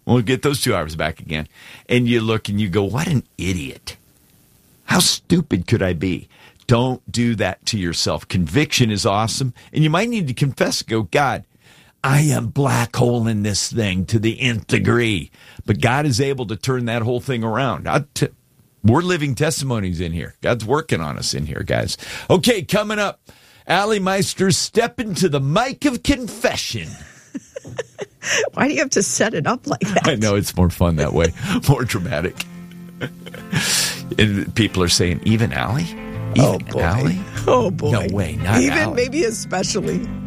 We'll get those 2 hours back again. And you look and you go, what an idiot. How stupid could I be? Don't do that to yourself. Conviction is awesome. And you might need to confess, go, God, I am black hole in this thing to the nth degree. But God is able to turn that whole thing around. We're living testimonies in here. God's working on us in here, guys. Okay, coming up, Allie Meister stepping to the mic of confession. Why do you have to set it up like that? I know, it's more fun that way, more dramatic. And people are saying, even Allie? Even Allie? Oh, boy. No way, not even Allie. Maybe especially.